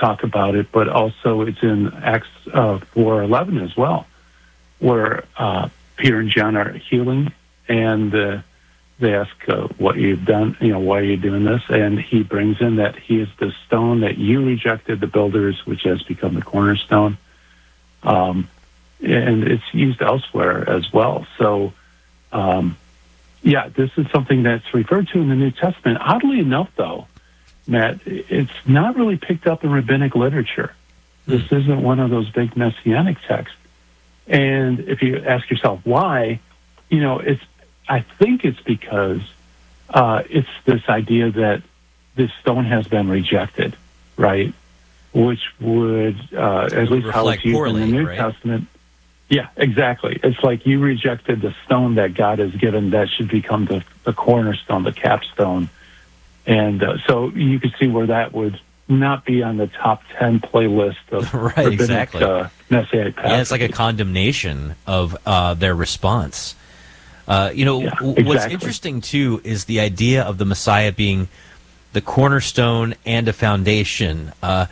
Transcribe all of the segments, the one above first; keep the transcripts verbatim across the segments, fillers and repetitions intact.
talk about it, but also it's in Acts uh, four eleven as well, where uh, Peter and John are healing, and uh, they ask uh, what you've done, you know, why are you doing this? And he brings in that he is the stone that you rejected, the builders, which has become the cornerstone. Um, and it's used elsewhere as well. So, um, yeah, this is something that's referred to in the New Testament. Oddly enough, though, Matt, it's not really picked up in rabbinic literature. This isn't one of those big messianic texts. And if you ask yourself why, you know, it's, I think it's because uh, it's this idea that this stone has been rejected, right? Which would, uh, at least how it's used poorly, in the New right? Testament. Yeah, exactly. It's like you rejected the stone that God has given that should become the, the cornerstone, the capstone. And uh, so you can see where that would not be on the top ten playlist of right, rabbinic, exactly. uh, messianic passages. Yeah, it's like a condemnation of uh, their response. Uh, you know, yeah, exactly. What's interesting, too, is the idea of the Messiah being the cornerstone and a foundation. Uh,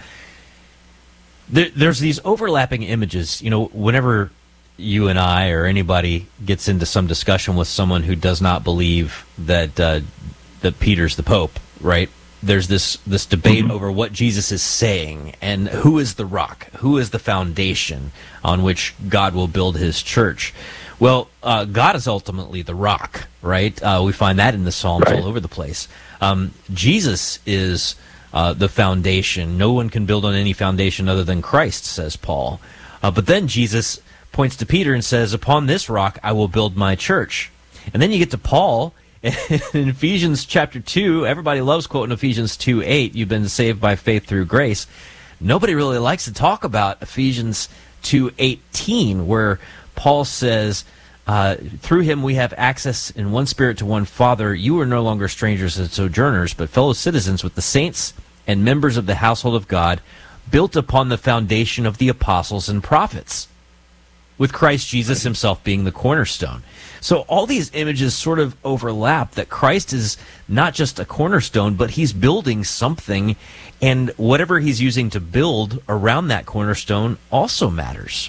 there, there's these overlapping images. You know, whenever you and I or anybody gets into some discussion with someone who does not believe that uh, that Peter's the Pope, right? There's this this debate mm-hmm. over what Jesus is saying and who is the rock, who is the foundation on which God will build his church. Well, uh, God is ultimately the rock, right? Uh, we find that in the Psalms right. all over the place. Um, Jesus is uh, the foundation. No one can build on any foundation other than Christ, says Paul. Uh, but then Jesus points to Peter and says, upon this rock I will build my church. And then you get to Paul in Ephesians chapter two. Everybody loves quoting Ephesians two eight. You've been saved by faith through grace. Nobody really likes to talk about Ephesians two eighteen, where Paul says, uh, through him we have access in one spirit to one Father. You are no longer strangers and sojourners, but fellow citizens with the saints and members of the household of God, built upon the foundation of the apostles and prophets, with Christ Jesus himself being the cornerstone. So all these images sort of overlap, that Christ is not just a cornerstone, but he's building something, and whatever he's using to build around that cornerstone also matters.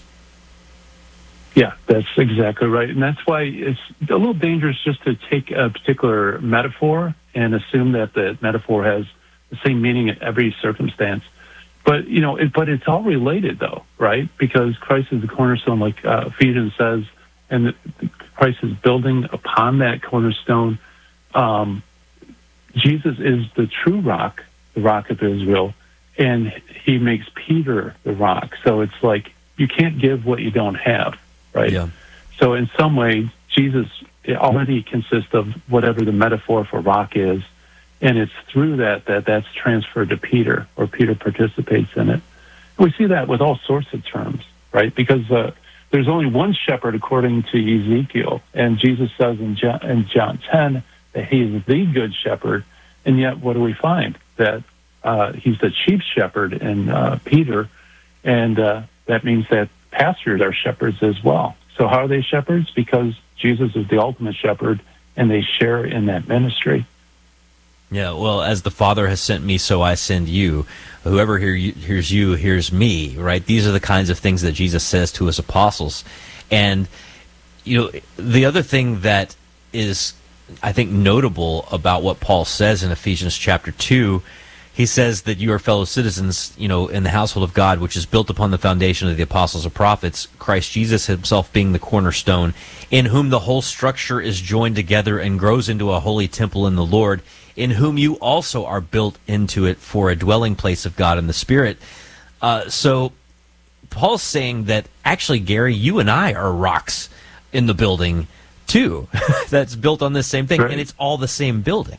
Yeah, that's exactly right. And that's why it's a little dangerous just to take a particular metaphor and assume that the metaphor has the same meaning in every circumstance. But, you know, it, but it's all related, though, right? Because Christ is the cornerstone, like uh, Ephesians says, and the, the Christ is building upon that cornerstone. Um, Jesus is the true rock, the rock of Israel, and he makes Peter the rock. So it's like you can't give what you don't have, right? Yeah. So in some way, Jesus already consists of whatever the metaphor for rock is, and it's through that that that's transferred to Peter, or Peter participates in it. And we see that with all sorts of terms, right? Because uh, there's only one shepherd according to Ezekiel, and Jesus says in John, in John ten that he is the good shepherd, and yet what do we find? That uh, he's the chief shepherd in uh, Peter, and uh, that means that pastors are shepherds as well. So how are they shepherds? Because Jesus is the ultimate shepherd, and they share in that ministry. Yeah, well, as the Father has sent me, so I send you. Whoever hear you, hears you hears me, right? These are the kinds of things that Jesus says to his apostles. And, you know, the other thing that is, I think, notable about what Paul says in Ephesians chapter two, he says that you are fellow citizens, you know, in the household of God, which is built upon the foundation of the apostles and prophets, Christ Jesus himself being the cornerstone, in whom the whole structure is joined together and grows into a holy temple in the Lord, in whom you also are built into it for a dwelling place of God in the Spirit. Uh, so Paul's saying that actually, Gary, you and I are rocks in the building too, that's built on this same thing, right. And it's all the same building.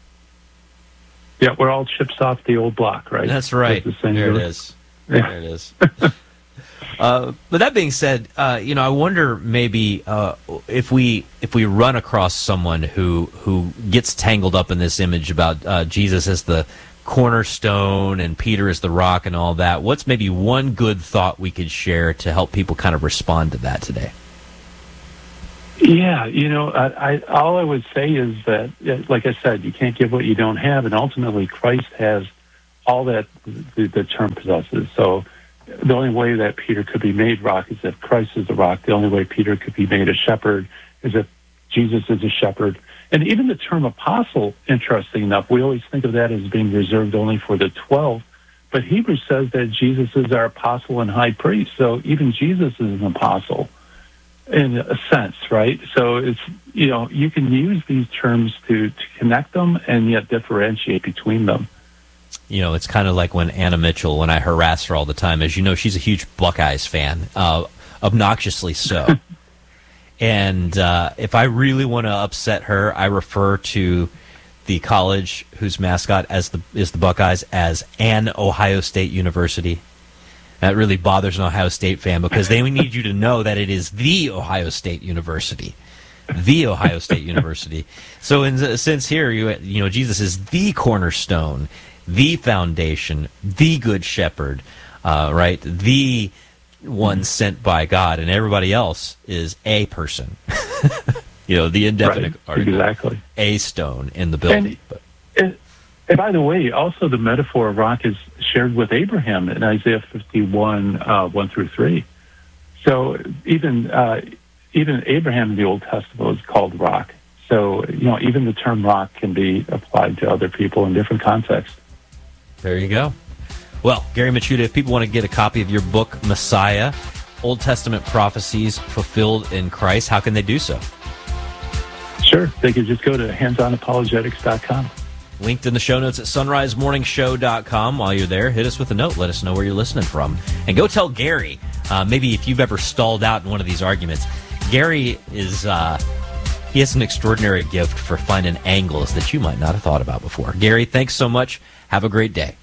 Yeah, we're all chips off the old block, right? That's right. The there it is. Yeah. There it is. Uh, but that being said, uh, you know, I wonder maybe uh, if we if we run across someone who who gets tangled up in this image about uh, Jesus as the cornerstone and Peter as the rock and all that. What's maybe one good thought we could share to help people kind of respond to that today? Yeah, you know, I, I, all I would say is that, like I said, you can't give what you don't have, and ultimately Christ has all that the, the term possesses. So the only way that Peter could be made rock is if Christ is the rock. The only way Peter could be made a shepherd is if Jesus is a shepherd. And even the term apostle, interesting enough, we always think of that as being reserved only for the twelve. But Hebrews says that Jesus is our apostle and high priest. So even Jesus is an apostle in a sense, right? So it's, you know, you can use these terms to, to connect them and yet differentiate between them. You know, it's kind of like when Anna Mitchell, when I harass her all the time, as you know, she's a huge Buckeyes fan, uh, obnoxiously so. And uh, if I really want to upset her, I refer to the college whose mascot as the is the Buckeyes as an Ohio State University. That really bothers an Ohio State fan because they need you to know that it is the Ohio State University. The Ohio State University. So in a sense here, you, you know, Jesus is the cornerstone, the foundation, the good shepherd, uh, right? The one sent by God, and everybody else is a person. You know, the indefinite right, article. Exactly. A stone in the building. And, and, and by the way, also the metaphor of rock is shared with Abraham in Isaiah fifty-one, uh, one through three. So even uh, even Abraham in the Old Testament is called rock. So, you know, even the term rock can be applied to other people in different contexts. There you go. Well, Gary Michuta, if people want to get a copy of your book, Messiah, Old Testament Prophecies Fulfilled in Christ, how can they do so? Sure. They can just go to hands on apologetics dot com. Linked in the show notes at sunrise morning show dot com. While you're there, hit us with a note. Let us know where you're listening from. And go tell Gary, uh, maybe if you've ever stalled out in one of these arguments. Gary is, uh, he has an extraordinary gift for finding angles that you might not have thought about before. Gary, thanks so much. Have a great day.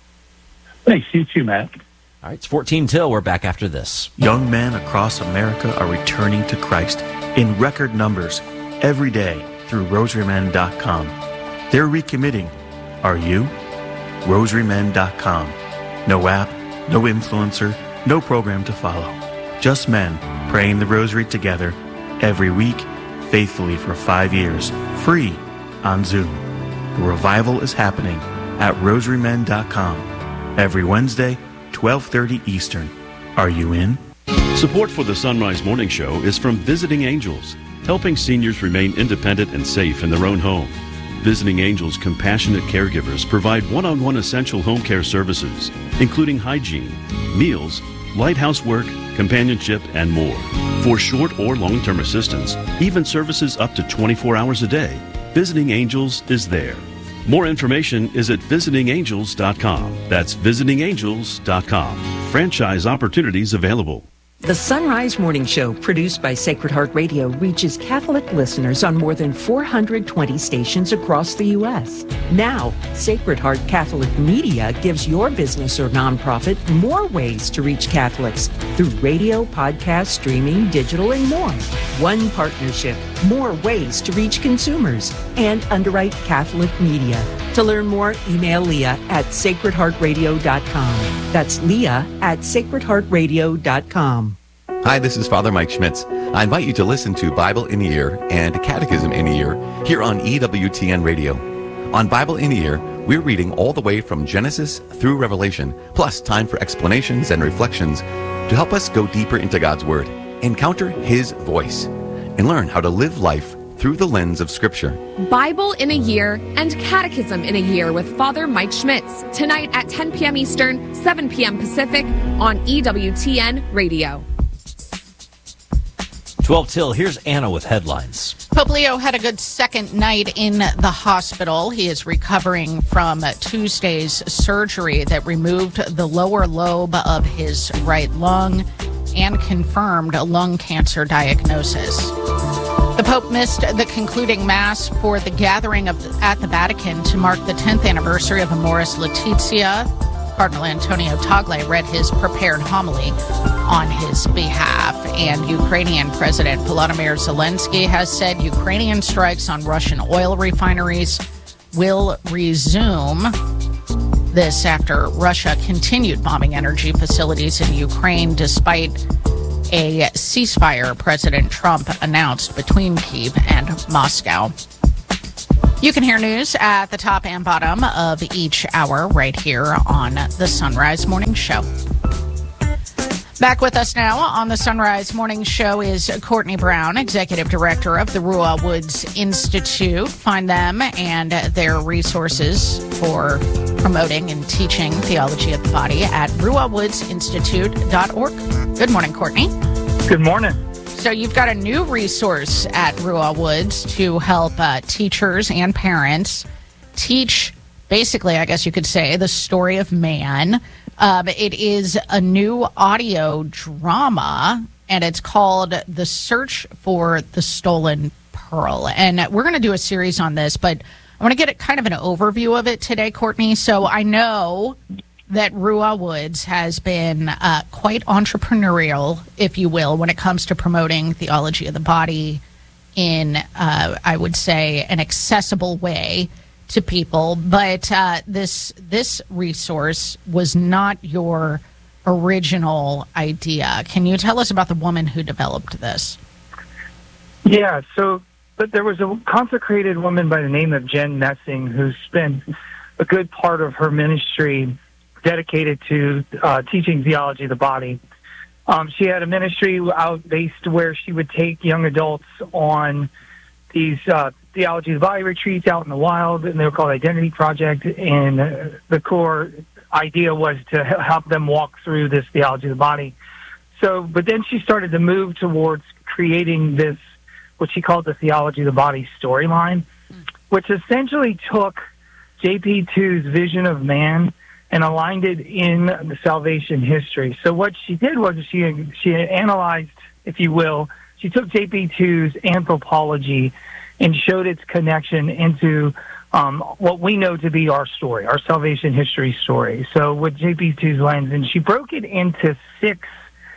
Thanks. You too, Matt. All right, it's fourteen till. We're back after this. Young men across America are returning to Christ in record numbers every day through rosary men dot com. They're recommitting. Are you? rosary men dot com. No app, no influencer, no program to follow. Just men praying the rosary together every week, faithfully for five years, free on Zoom. The revival is happening at rosary men dot com every Wednesday, twelve thirty Eastern. Are you in? Support for the Sunrise Morning Show is from Visiting Angels, helping seniors remain independent and safe in their own home. Visiting Angels compassionate caregivers provide one-on-one essential home care services, including hygiene, meals, light housework, companionship, and more. For short or long-term assistance, even services up to twenty-four hours a day, Visiting Angels is there. More information is at visiting angels dot com. That's visiting angels dot com. Franchise opportunities available. The Sunrise Morning Show, produced by Sacred Heart Radio, reaches Catholic listeners on more than four hundred twenty stations across the U S. Now, Sacred Heart Catholic Media gives your business or nonprofit more ways to reach Catholics through radio, podcast, streaming, digital, and more. One partnership, more ways to reach consumers, and underwrite Catholic media. To learn more, email Leah at sacred heart radio dot com. That's Leah at sacred heart radio dot com. Hi, this is Father Mike Schmitz. I invite you to listen to Bible in a Year and Catechism in a Year here on E W T N Radio. On Bible in a Year, we're reading all the way from Genesis through Revelation, plus time for explanations and reflections to help us go deeper into God's Word, encounter His voice, and learn how to live life through the lens of Scripture. Bible in a Year and Catechism in a Year with Father Mike Schmitz, tonight at ten p.m. Eastern, seven p.m. Pacific on E W T N Radio. twelve till, here's Anna with headlines. Pope Leo had a good second night in the hospital. He is recovering from Tuesday's surgery that removed the lower lobe of his right lung and confirmed a lung cancer diagnosis. The Pope missed the concluding Mass for the gathering of the, at the Vatican to mark the tenth anniversary of Amoris Laetitia. Cardinal Antonio Tagle read his prepared homily on his behalf. And Ukrainian President Volodymyr Zelensky has said Ukrainian strikes on Russian oil refineries will resume. This after Russia continued bombing energy facilities in Ukraine despite a ceasefire President Trump announced between Kyiv and Moscow. You can hear news at the top and bottom of each hour right here on the Sunrise Morning Show. Back with us now on the Sunrise Morning Show is Courtney Brown, Executive Director of the Ruah Woods Institute. Find them and their resources for promoting and teaching theology of the body at ruah woods institute dot org. Good morning, Courtney. Good morning. So you've got a new resource at Ruah Woods to help uh, teachers and parents teach, basically, I guess you could say, the story of man. Um, it is a new audio drama, and it's called The Search for the Stolen Pearl. And we're going to do a series on this, but I want to get a, kind of an overview of it today, Courtney. So I know that Ruah Woods has been uh, quite entrepreneurial, if you will, when it comes to promoting theology of the body in, uh, I would say, an accessible way to people. But uh, this this resource was not your original idea. Can you tell us about the woman who developed this? Yeah, so but there was a consecrated woman by the name of Jen Messing who spent a good part of her ministry dedicated to uh, teaching theology of the body. Um, she had a ministry out based where she would take young adults on these uh, theology of the body retreats out in the wild, and they were called Identity Project. And uh, the core idea was to help them walk through this theology of the body. So, but then she started to move towards creating this, what she called the theology of the body storyline, which essentially took J P two's vision of man and aligned it in the salvation history. So what she did was she she analyzed, if you will, she took J P two's anthropology and showed its connection into um, what we know to be our story, our salvation history story. So with J P two's lens, and she broke it into six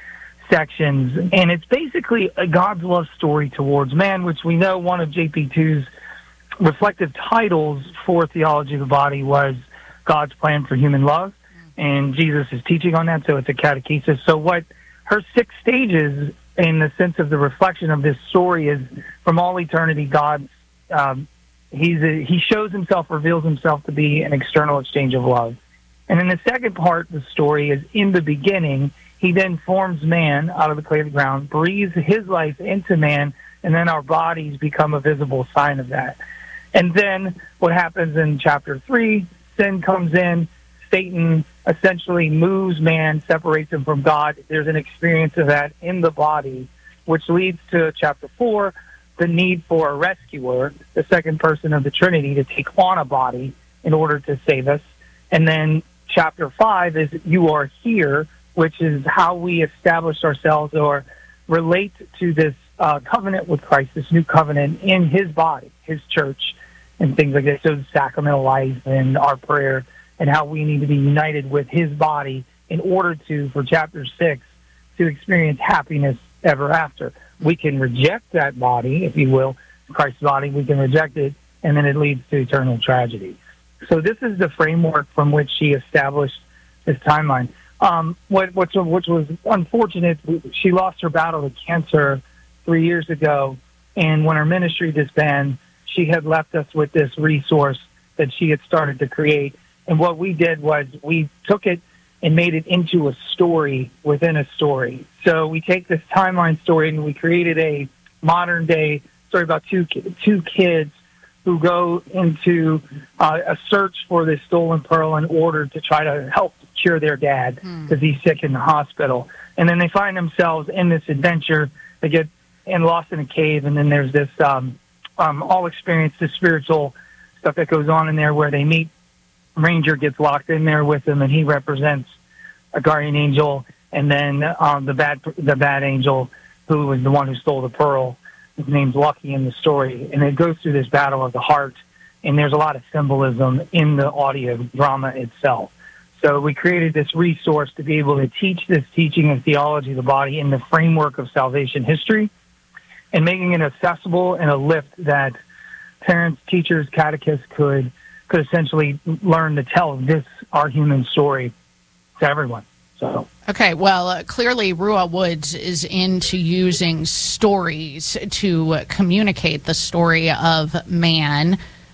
sections, and it's basically a God's love story towards man, which we know one of J P two's reflective titles for theology of the body was God's plan for human love, and Jesus is teaching on that, so it's a catechesis. So what her six stages in the sense of the reflection of this story is, from all eternity, God, um, he's a, he shows himself, reveals himself to be an external exchange of love. And in the second part of the story is, in the beginning, he then forms man out of the clay of the ground, breathes his life into man, and then our bodies become a visible sign of that. And then what happens in chapter three, sin comes in, Satan essentially moves man, separates him from God. There's an experience of that in the body, which leads to chapter four, the need for a rescuer, the second person of the Trinity, to take on a body in order to save us. And then chapter five is You Are Here, which is how we establish ourselves or relate to this uh, covenant with Christ, this new covenant in his body, his church, and things like that. So the sacramental life and our prayer and how we need to be united with his body in order to, for chapter six, to experience happiness ever after. We can reject that body, if you will, Christ's body, we can reject it, and then it leads to eternal tragedy. So this is the framework from which she established this timeline. Um, what, which, which was unfortunate, she lost her battle with cancer three years ago, and when her ministry disbanded, she had left us with this resource that she had started to create. And what we did was we took it and made it into a story within a story. So we take this timeline story and we created a modern day story about two two kids who go into uh, a search for this stolen pearl in order to try to help cure their dad because mm. he's sick in the hospital. And then they find themselves in this adventure. They get and lost in a cave, and then there's this um, um, all experience, this spiritual stuff that goes on in there where they meet. Ranger gets locked in there with them, and he represents a guardian angel, and then um, the bad the bad angel, who was the one who stole the pearl. His name's Lucky in the story, and it goes through this battle of the heart, and there's a lot of symbolism in the audio drama itself. So we created this resource to be able to teach this teaching of theology of the body in the framework of salvation history, and making it accessible and a lift that parents, teachers, catechists could could essentially learn to tell this, our human story, to everyone. So. Okay, well, uh, clearly Ruah Woods is into using stories to uh, communicate the story of man.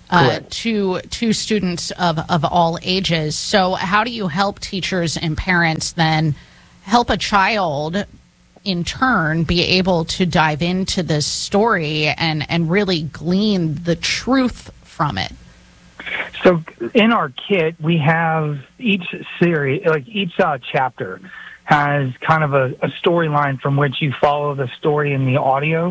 uh, to to students of, of all ages. So how do you help teachers and parents then help a child in turn be able to dive into this story and, and really glean the truth from it? So in our kit, we have each series, like each uh, chapter has kind of a, a storyline from which you follow the story in the audio.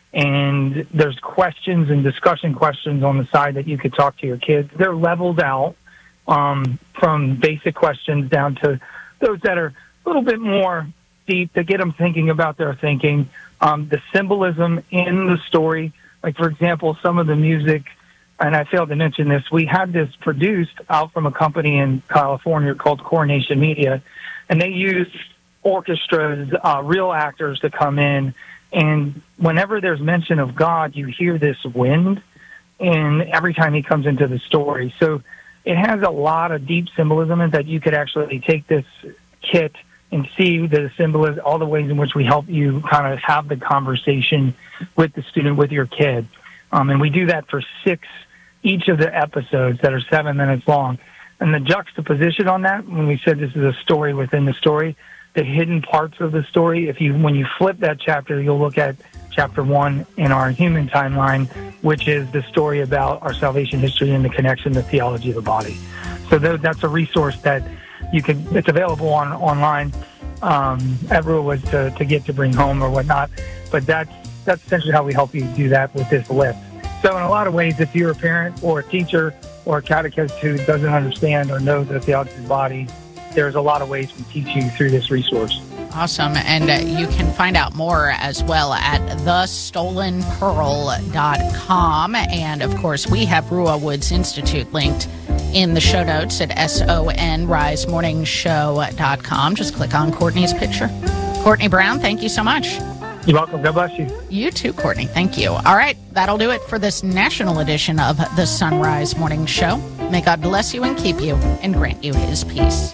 And there's questions and discussion questions on the side that you could talk to your kids. They're leveled out um, from basic questions down to those that are a little bit more deep to get them thinking about their thinking. Um, the symbolism in the story, like, for example, some of the music, and I failed to mention this, we had this produced out from a company in California called Coronation Media, and they used orchestras, uh, real actors to come in. And whenever there's mention of God, you hear this wind, and every time he comes into the story. So it has a lot of deep symbolism in that you could actually take this kit and see the symbolism, all the ways in which we help you kind of have the conversation with the student, with your kid. Um, and we do that for six, each of the episodes that are seven minutes long. And the juxtaposition on that, when we said this is a story within the story, the hidden parts of the story, if you when you flip that chapter, you'll look at chapter one in our human timeline, which is the story about our salvation history and the connection to theology of the body. So th- that's a resource that you can. It's available on online. Um, everyone was to, to get to bring home or whatnot, but that's that's essentially how we help you do that with this list. So in a lot of ways, if you're a parent or a teacher or a catechist who doesn't understand or know the theology of the body, there's a lot of ways we teach you through this resource. Awesome. And uh, you can find out more as well at the stolen pearl dot com. And, of course, we have Rua Woods Institute linked in the show notes at son rise morning show dot com. Just click on Courtney's picture. Courtney Brown, thank you so much. You're welcome. God bless you. You too, Courtney. Thank you. All right. That'll do it for this national edition of the Sunrise Morning Show. May God bless you and keep you and grant you his peace.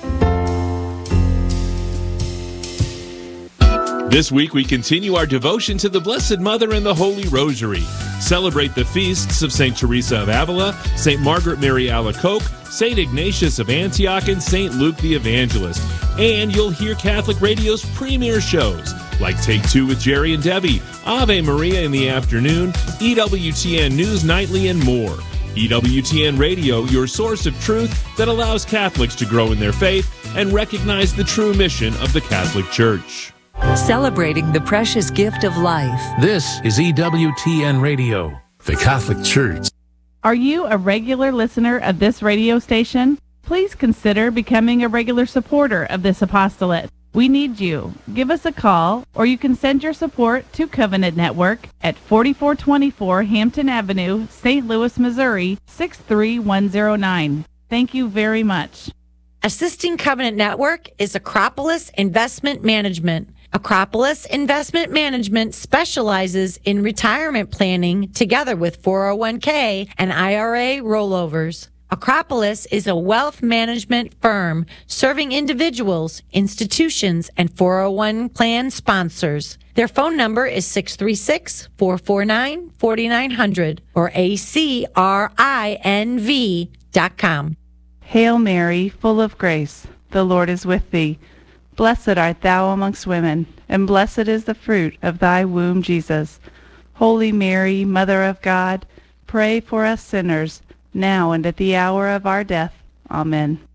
This week, we continue our devotion to the Blessed Mother and the Holy Rosary. Celebrate the feasts of Saint Teresa of Avila, Saint Margaret Mary Alacoque, Saint Ignatius of Antioch, and Saint Luke the Evangelist. And you'll hear Catholic Radio's premier shows, like Take Two with Jerry and Debbie, Ave Maria in the afternoon, E W T N News Nightly, and more. E W T N Radio, your source of truth that allows Catholics to grow in their faith and recognize the true mission of the Catholic Church. Celebrating the precious gift of life. This is E W T N Radio, the Catholic Church. Are you a regular listener of this radio station? Please consider becoming a regular supporter of this apostolate. We need you. Give us a call, or you can send your support to Covenant Network at forty-four twenty-four Hampton Avenue, Saint Louis, Missouri, six three one zero nine. Thank you very much. Assisting Covenant Network is Acropolis Investment Management. Acropolis Investment Management specializes in retirement planning together with four oh one k and I R A rollovers. Acropolis is a wealth management firm serving individuals, institutions, and four oh one plan sponsors. Their phone number is six three six, four four nine, four nine zero zero or A C R I N V dot com. Hail Mary, full of grace, the Lord is with thee. Blessed art thou amongst women, and blessed is the fruit of thy womb, Jesus. Holy Mary, Mother of God, pray for us sinners, now and at the hour of our death. Amen.